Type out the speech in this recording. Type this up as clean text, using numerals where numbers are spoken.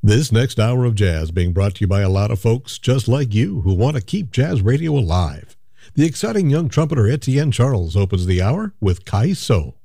This next hour of jazz being brought to you by a lot of folks just like you who want to keep jazz radio alive. The exciting young trumpeter Etienne Charles opens the hour with Kai So.